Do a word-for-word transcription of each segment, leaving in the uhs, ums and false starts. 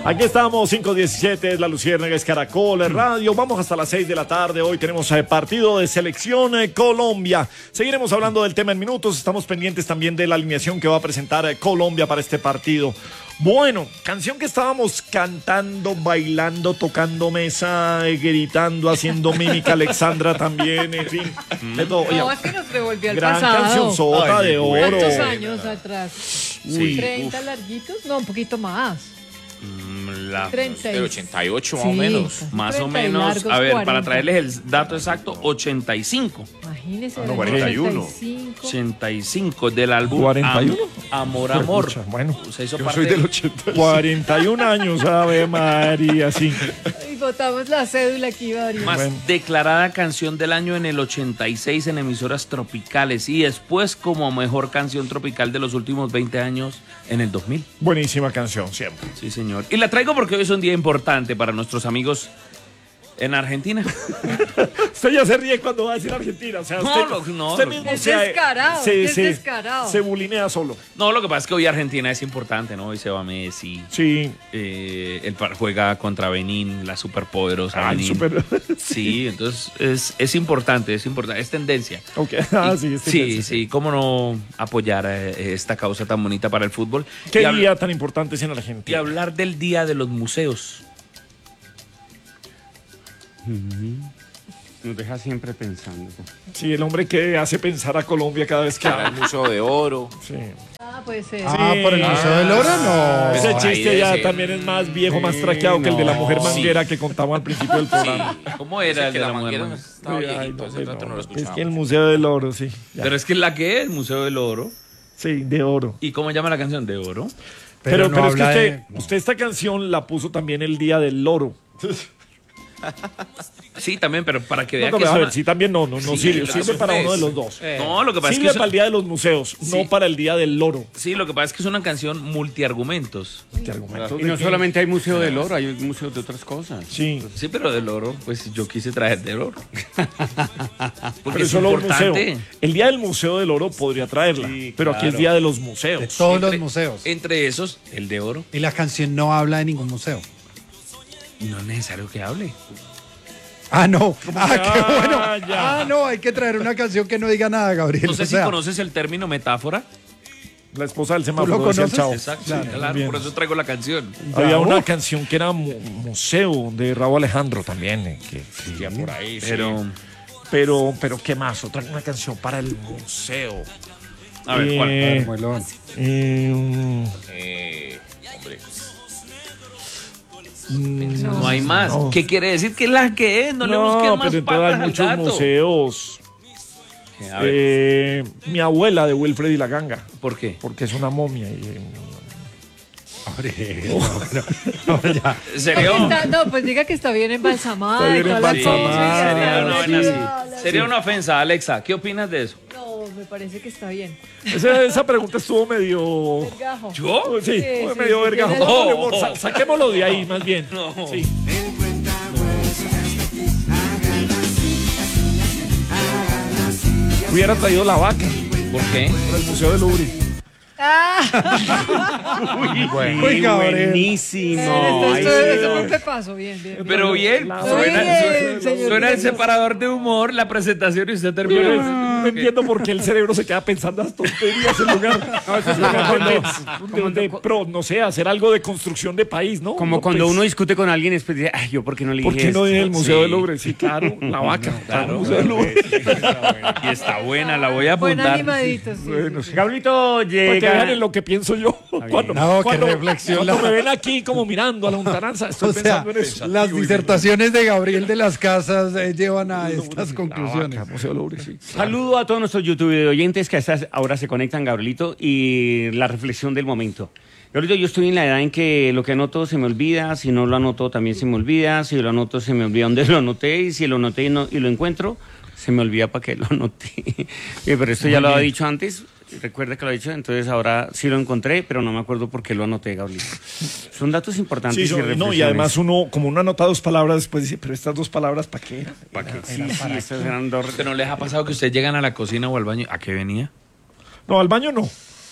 Aquí estamos, cinco diecisiete, es La Luciérnaga, es Caracol Radio. Vamos hasta las seis de la tarde. Hoy tenemos eh, partido de selección eh, Colombia. Seguiremos hablando del tema en minutos. Estamos pendientes también de la alineación que va a presentar eh, Colombia para este partido. Bueno, canción que estábamos cantando, bailando, tocando mesa, eh, gritando, haciendo mímica. Alexandra también, en fin. De todo. Oye, No, es que nos revolvió al gran pasado. canción sota Ay, de oro. ¿Cuántos años atrás? Sí. ¿treinta larguitos? No, un poquito más. La, treinta y- de ochenta y ocho más Sí, o menos. casi Más o treinta y menos, largos, a ver, para cuarenta. traerles el dato exacto, ochenta y cinco. Imagínese. Ah, era no, cuarenta y uno. ochenta y cinco. ochenta y cinco del álbum ¿cuarenta y uno? Am- Amor, Amor. Pucha, bueno, Se hizo yo parte soy del ochenta. cuarenta y un años, Ave María, sí. Y botamos la cédula aquí, varios. Más Bueno. declarada canción del año en el ochenta y seis en emisoras tropicales y después como mejor canción tropical de los últimos veinte años en el dos mil. Buenísima canción, siempre. Sí, señor. Y la traigo porque hoy es un día importante para nuestros amigos en Argentina. Usted ya se ríe cuando va a decir Argentina. O sea, No, usted, lo- no, usted lo- mismo Es se- descarado, se, es se- descarado. se bulinea solo. No, lo que pasa es que hoy Argentina es importante, ¿no? Hoy se va Messi. Sí. Eh, el par- juega contra Benín, la superpoderosa Ah, Benín. super. Sí, entonces es, es importante, es importante, es tendencia. Ok. Ah, Y- sí, este sí, es- sí, cómo no apoyar eh, esta causa tan bonita para el fútbol. Qué y, hab- día tan importante es en y Argentina. hablar del Día de los Museos. Nos deja siempre pensando. Sí, el hombre que hace pensar a Colombia cada vez que Para el habla. Museo de Oro. Sí. Ah, puede ser. Ah, Sí. por el Museo del Oro, no. Ese por ahí chiste debe ya ser. también es más viejo, más Sí, traqueado que el de la no. mujer Sí. manguera que contamos al principio del programa. ¿Cómo era el que de la la mujer? manguera Manguera? estaba Sí, ay, viejito, no, ese dato no lo es escuchaba. que el Museo del Oro, sí. Ya. Pero es que la que es, el Museo del Oro. Sí, de oro. ¿Y cómo llama la canción? ¿De Oro? Pero, no pero es que habla usted, de- no. usted esta canción la puso también el día del loro. Sí, también, pero para que No, vea no, que a es ver, una- sí, también no, no, no Sí, sirve, claro, sirve para pues. uno de los dos. No, lo que pasa es Sirve que es- para el día de los museos, Sí. no para el día del loro. sí, lo que pasa es que es una canción multiargumentos. ¿Qué argumentos Y de no qué? solamente hay Museo del Oro, hay museos de otras cosas. Sí, Sí, pero del oro, pues yo quise traer del oro. Porque pero es solo un museo. importante. El día del museo del oro podría traerla, Sí, pero aquí es claro. día de los De museos. todos Entre- los museos. Entre esos, el de oro. Y la canción no habla de ningún museo. No es necesario que hable. Ah, no. Ah, que- qué bueno. Ah, ya. Ah, no, hay que traer una canción que no diga nada, Gabriel. No sé O si sea, conoces el término metáfora. La esposa del ¿Tú semáforo lo decía el conoces? chavo. Exacto, Claro, claro, bien. por eso traigo la canción. Había Bravo. una canción que era mu- museo de Raúl Alejandro también, eh, que existía por ahí. sí. Pero, Pero, pero, ¿qué más? Otra una canción para el museo. a ver, ¿cuál? Eh, Carmelón. eh, mm, Eh, hombre. No hay más. No. ¿Qué quiere decir que la que es? No, le busques no, más pero entonces patas hay al muchos gato. museos. A ver, Eh, mi abuela de Wilfred y la Ganga, ¿por qué? porque es una momia. Y, eh, Gabriel, no, no, ya. ¿Sería, Está- no, pues diga que está bien embalsamada. Está y bien toda la cosa, embalsamada, y sería ya, una, ya, vaina ya, así. ya, Sería una ofensa, Alexa. ¿Qué opinas de eso? No, me parece que está bien. esa, esa pregunta estuvo medio. Gajo. ¿Yo? Sí, Sí, fue sí, medio sí, verga. tiene- Vámonos, amor, sa- saquémoslo de ahí, más bien. No. Sí. Hubiera traído la vaca ¿Por qué? para el Museo del Louvre. Uy, Gabriel. Buenísimo. Esto, Ay, esto, sí, esto no. fue un pepazo, bien, bien. Pero bien, La- suena, Bien, suena- señor suena el director. separador de humor, la presentación y usted Yo termina. no entiendo por qué el cerebro se queda pensando las tonterías en lugar de, de- de pro, no sé, hacer algo de construcción de país, ¿no? Como No, cuando pues, uno discute con alguien y después dice, ay, yo por qué no le dije ¿por qué no esto? en el Museo Sí. del Louvre? Sí, claro, la vaca. Claro. el Museo del Louvre. Y está buena, la voy a Buen apuntar. animadito, sí. Bueno, sí, sí. Gabrielito Para que vean llega. en lo que pienso yo. Cuando, No, qué cuando- reflexión cuando la- me ven aquí como mirando a la lontananza, estoy O sea, pensando en eso. las disertaciones de Gabriel de las Casas eh, llevan a estas La conclusiones. vaca, Museo del Louvre, sí. Saludo a todos nuestros YouTube oyentes que a estas ahora se conectan, Gabrielito, y la reflexión del momento. Gabrielito, yo estoy en la edad en que lo que anoto se me olvida, si no lo anoto también se me olvida, si lo anoto se me olvida dónde lo anoté, y si lo anoté y, no- y lo encuentro, se me olvida para qué lo anoté. Eh, pero esto ya lo había dicho antes, recuerda que lo he dicho, entonces ahora sí lo encontré, pero no me acuerdo por qué lo anoté, Gabrielito. Son datos importantes Sí, y son- no, y reflexiones. además uno, como uno anota dos palabras, después dice, pero estas dos palabras, ¿para qué? ¿Para qué? Era- Sí, era sí, para- estas eran dos- ¿Pero no les ha pasado que ustedes llegan a la cocina o al baño? ¿A qué venía? No, al baño no.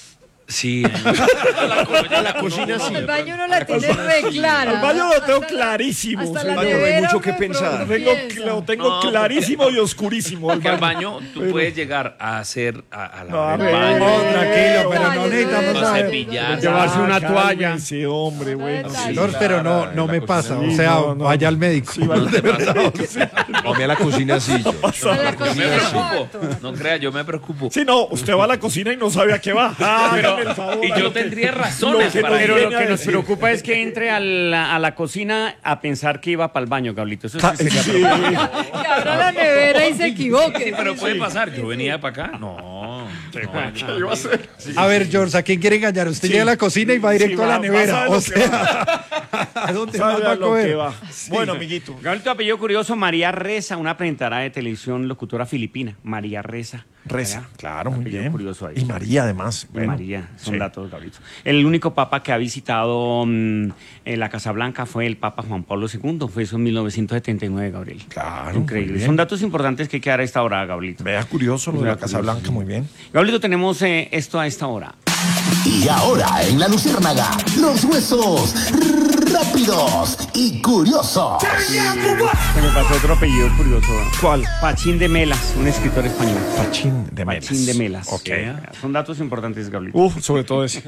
Sí. La, co- la cocina sí. El baño no la tiene re clara. El baño lo tengo Hasta la- clarísimo. Hasta sí. la El baño no hay nevera mucho que uno de pensar. pronto Tengo, piensa. lo tengo No, clarísimo y oscurísimo. el Porque al baño. baño tú puedes llegar a hacer a, a la No, hora a del ver. baño. No, tranquilo, pero no Detalles, necesitamos no nada. cepillar. Llevarse una toalla. Sí, hombre, bueno. Detalles. sí. Señor, pero no, no me pasa. O sea, no, no. vaya al médico. No te pasa. No, a mí a la cocina sí. Yo. A la Yo me cocina. preocupo. No crea, yo me preocupo. Sí, no, usted va a la cocina y no sabe a qué va. Hágame el favor. Y yo tendría razones Lo que para nos Pero ello. lo viene a que nos decir. preocupa es que entre a la, a la cocina a pensar que iba para el baño, Gablito. Eso sí Ta- sería sí. Que abra la nevera y se equivoque. Sí, pero puede pasar. Yo venía para acá. No. no. A ver, George, ¿a quién quiere engañar? Usted llega a la cocina y va directo Sí, a la va- nevera. va a O saber lo que sea, ¿a dónde más Sabe va a a lo que coger? va. Bueno, amiguito. Gablito, apellido curioso, María Reza, una presentadora de televisión, locutora filipina. María Reza. Reza, Vea, claro, muy apellido bien. curioso ahí. Y María, además. Y bueno. María, son Sí. datos, Gablito. El único papa que ha visitado mm, en la Casa Blanca fue el Papa Juan Pablo segundo. Fue eso en mil novecientos setenta y nueve, Gabriel. Claro, muy Increíble. bien. Son datos importantes que hay que dar a esta hora, Gablito. Vea, curioso lo de Vea, la Casa curioso, Blanca, sí. muy bien. Gablito, tenemos eh, esto a esta hora. Y ahora en La Luciérnaga, los huesos rápidos y curiosos. Se me pasó otro apellido curioso. ¿Cuál? Pachín de Melas, un escritor español. Pachín de Melas. Pachín de Melas. Ok. Son datos importantes, Gablito. Uf, sobre todo eso.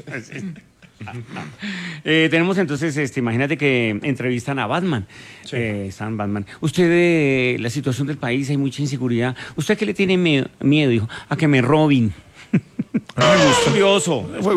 Eh, tenemos entonces, este, imagínate que entrevistan a Batman. Eh, están Batman. Usted, eh, la situación del país, hay mucha inseguridad. ¿Usted qué le tiene me- miedo? Dijo, a que me roben. Curioso.